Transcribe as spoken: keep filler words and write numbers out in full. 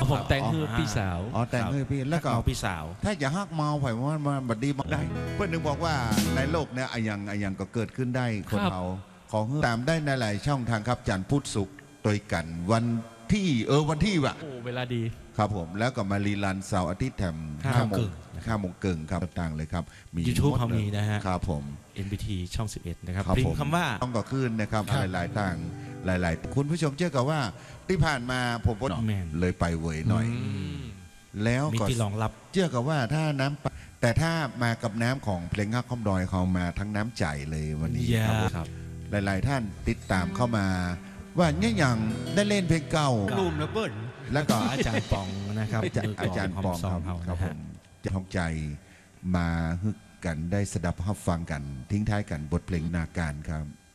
ผมแต่งคือพี่สาวอ๋อแต่งคือพี่แล้วก็เอาพี่สาวถ้าอย่าฮักเมาไผ่ว่ามันบัดดีมาได้เพื่อนนึงบอกว่าในโลกเนี่ยอย่างอย่างก็เกิดขึ้นได้คนเราของตามได้ในหลายช่องทางครับจันทร์พุธศุกร์โดยกันวันที่เออวันที่วะโอ้เวลาดีครับผมแล้วก็มารีลันเสาร์อาทิตย์แถมห้าโมงห้าโมงเกิงครับต่างเลยครับมี YouTube เขามีนะฮะครับผมเอ็น บี ที ช่องสิบเอ็ดนะครับพิมพ์คำว่าต้องก็ขึ้นนะครับหลายๆต่างหลายๆคุณผู้ชมเชื่อกับว่าที่ผ่านมาผมก็เลยไปเวยหน่อยแล้วก็มีที่รองรับเชื่อกับว่าถ้าน้ำแต่ถ้ามากับน้ำของเพลงฮักคอมดอยเขามาทั้งน้ำใจเลยวันนี้ครับหลายๆท่านติดตามเข้ามาว่าเนี่ยอย่างได้เล่นเพลงเก่าลูมนะเบิ้ลแล้วก็อาจารย์ปองนะครับอาจารย์ปองครับผมจะท้องใจมาฮึกกันได้สดับฮับฟังกันทิ้งท้ายกันบทเพลงนาการครับ